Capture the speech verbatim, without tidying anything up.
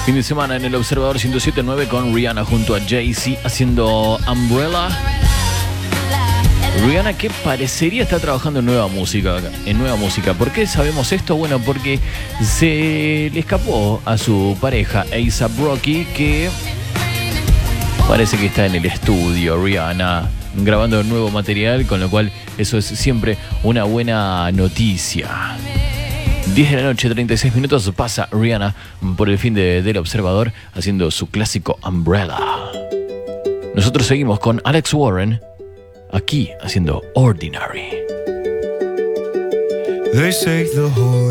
Fin de semana en el Observador ciento siete punto nueve con Rihanna junto a Jay-Z haciendo Umbrella. Rihanna, que parecería estar trabajando en nueva música, en nueva música. ¿Por qué sabemos esto? Bueno, porque se le escapó a su pareja A$AP Rocky, que parece que está en el estudio, Rihanna, grabando nuevo material, con lo cual eso es siempre una buena noticia. diez de la noche, treinta y seis minutos, pasa Rihanna por el fin de, del Observador haciendo su clásico Umbrella. Nosotros seguimos con Alex Warren aquí haciendo Ordinary. They say the whole